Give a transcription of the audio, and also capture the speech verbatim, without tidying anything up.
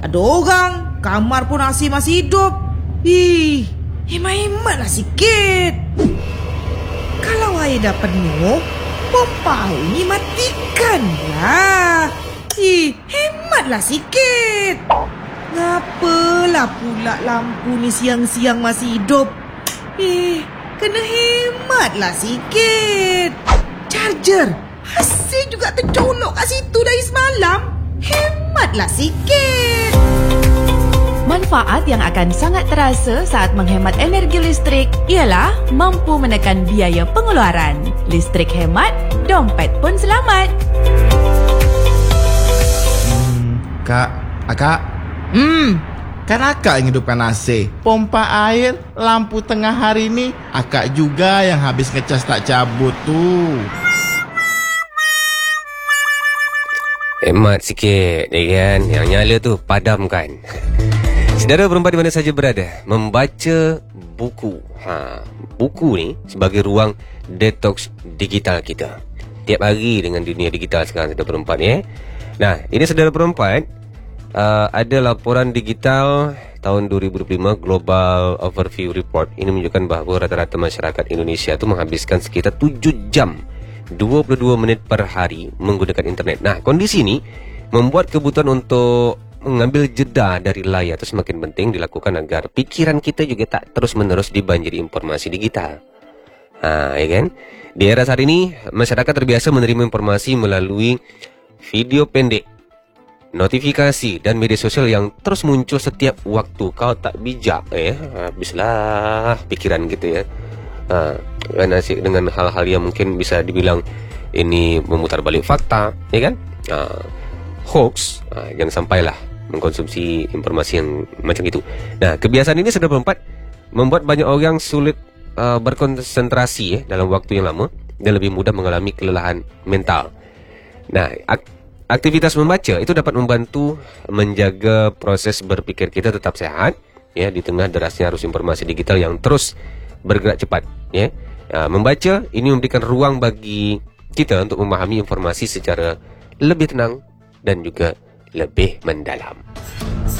ada orang, kamar pun A C masih hidup. Ih, hemat-hematlah sikit. Kalau air dah penuh, pompa ini matikanlah. Ih, hematlah sikit. Ngapalah pula lampu ni siang-siang masih hidup? Eh, kena hematlah sikit. Charger, asyik juga tercolok kat situ dari semalam. Hematlah sikit. Manfaat yang akan sangat terasa saat menghemat energi listrik ialah mampu menekan biaya pengeluaran. Listrik hemat, dompet pun selamat. Hmm, Kak, Akak. Hmm, kan Akak yang hidupkan A C, pompa air, lampu tengah hari ni Akak juga yang habis ngecas tak cabut tu. Hemat sikit, ya kan? Yang nyala tu padamkan. Saudara perempuan di mana saja berada, membaca buku. Ha, buku ni sebagai ruang detoks digital kita. Tiap hari dengan dunia digital sekarang, saudara perempuan ya. Nah, ini saudara perempuan, uh, ada laporan digital tahun dua ribu dua puluh lima Global Overview Report. Ini menunjukkan bahawa rata-rata masyarakat Indonesia tu menghabiskan sekitar tujuh jam dua puluh dua minit per hari menggunakan internet. Nah, kondisi ini membuat kebutuhan untuk mengambil jeda dari layar itu semakin penting dilakukan agar pikiran kita juga tak terus-menerus dibanjiri informasi digital. Ha, ya kan? Di era saat ini, masyarakat terbiasa menerima informasi melalui video pendek, notifikasi dan media sosial yang terus muncul setiap waktu. Kau tak bijak, eh, habislah pikiran gitu ya. Ha, kan asyik dengan hal-hal yang mungkin bisa dibilang ini memutar balik fakta, ya kan? Ha, hoax, ha, jangan sampailah mengkonsumsi informasi yang macam itu. Nah, kebiasaan ini sudah berempat membuat banyak orang sulit uh, berkonsentrasi eh, dalam waktu yang lama dan lebih mudah mengalami kelelahan mental. Nah, ak- aktivitas membaca itu dapat membantu menjaga proses berpikir kita tetap sehat ya di tengah derasnya arus informasi digital yang terus bergerak cepat ya. Uh, membaca ini memberikan ruang bagi kita untuk memahami informasi secara lebih tenang dan juga lebih mendalam.